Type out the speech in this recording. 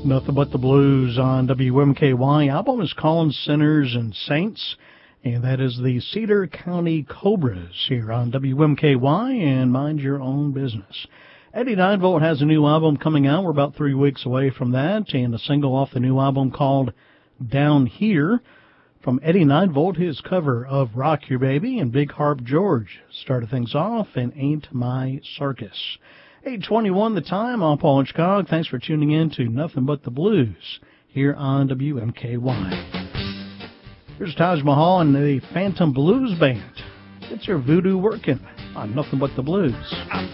Nothing But the Blues on WMKY. Album is Calling Sinners and Saints, and that is the Cedar County Cobras here on WMKY and Mind Your Own Business. Eddie 9-Volt has a new album coming out. We're about 3 weeks away from that, and a single off the new album called Down Here. From Eddie 9-Volt, his cover of Rock Your Baby, and Big Harp George started things off, and Ain't My Circus. 8:21 the time. I'm Paul Hitchcock. Thanks for tuning in to Nothing But the Blues here on WMKY. Here's Taj Mahal and the Phantom Blues Band. It's your voodoo working on Nothing But the Blues.